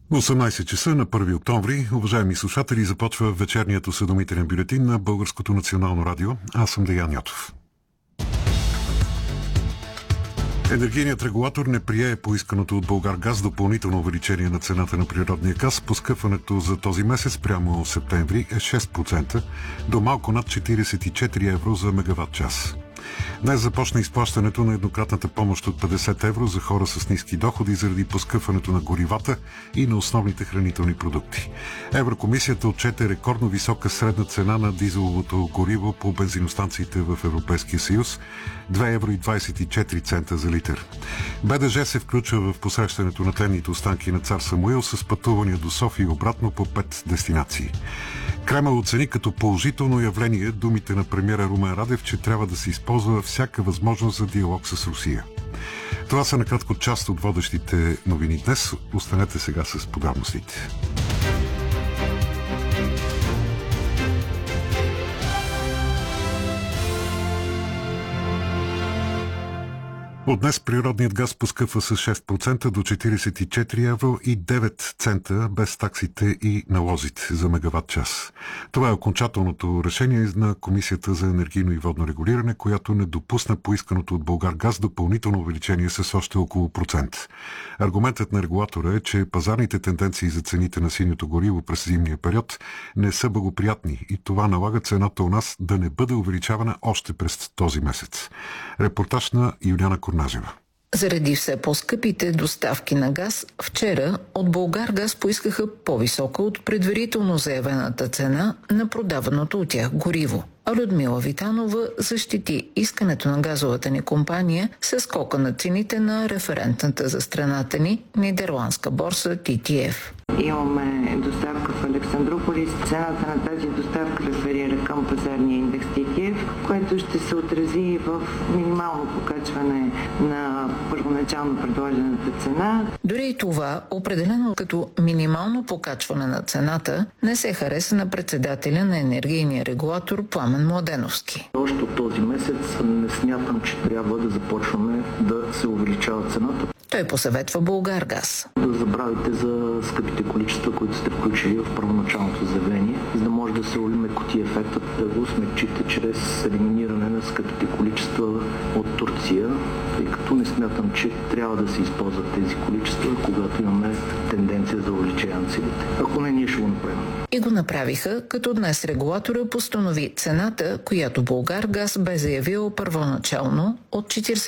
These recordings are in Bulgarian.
18 часа на 1 октомври, уважаеми слушатели, започва вечерният осведомителен бюлетин на Българското национално радио. Аз съм Деян Йотов. Енергийният регулатор не прие поисканото от Булгаргаз допълнително увеличение на цената на природния газ. Поскъпването за този месец прямо септември е 6% до малко над 44 евро за мегаватт час. Днес започна изплащането на еднократната помощ от 50 евро за хора с ниски доходи заради поскъпването на горивата и на основните хранителни продукти. Еврокомисията отчете рекордно висока средна цена на дизеловото гориво по бензиностанциите в Европейския съюз – 2,24 евро за литър. БДЖ се включва в посрещането на тленните останки на цар Самуил с пътувания до София и обратно по 5 дестинации. Кремъл оцени като положително явление думите на премиера Румен Радев, че трябва да се използва всяка възможност за диалог с Русия. Това са накратко част от водещите новини днес. Останете сега с подробностите. От днес природният газ поскъпва с 6% до 44 евро и 9 цента без таксите и налозите за мегаватт час. Това е окончателното решение на Комисията за енергийно и водно регулиране, която не допусна поисканото от Булгаргаз допълнително увеличение с още около процент. Аргументът на регулатора е, че пазарните тенденции за цените на синьото гориво през зимния период не са благоприятни и това налага цената у нас да не бъде увеличавана още през този месец. Репортаж на Юлиана Корнажева. Заради все по-скъпите доставки на газ, вчера от Булгаргаз поискаха по-висока от предварително заявената цена на продаваното от тях гориво. А Людмила Витанова защити искането на газовата ни компания с скока на цените на референтната за страната ни нидерландска борса TTF. Имаме доставка в Александрополис. Цената на тази доставка реферира към пазарния индекс TTF, което ще се отрази в минимално покачване на първоначално предложената цена. Дори и това, определено като минимално покачване на цената, не се хареса на председателя на енергийния регулатор Пламен Младеновски. Още от този месец не смятам, че трябва да започваме да се увеличава цената. Той посъветва Булгаргаз. Да забравите за скъпите количества, които сте включили в първоначалното заявление, за да може да се улекоти ефектът, да го смекчите чрез елиминиране на скъпите количества от Турция, тъй като не смятам, че трябва да се използват тези количества, когато имаме тенденция за увеличение на цените. Ако не, ние ще го направим. И го направиха, като днес регулатора постанови цената, която Булгаргаз бе заявил първоначално от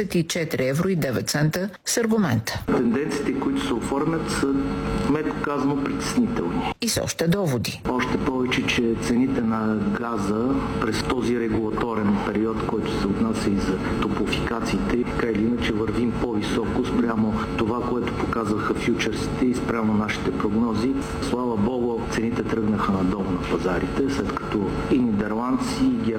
44 евро и 9 цента с аргумента. Тенденциите, които се оформят, са меко казано притеснителни. И с още доводи. Още повече, че цените на газа през този регулаторен период, който се отнася и за топлофикациите, така или иначе вървим по-високо спрямо това, което показваха фьючерсите и спрямо нашите прогнози. Слава Богу, цените тръгнаха надолу на пазарите, след като и нидерландци, и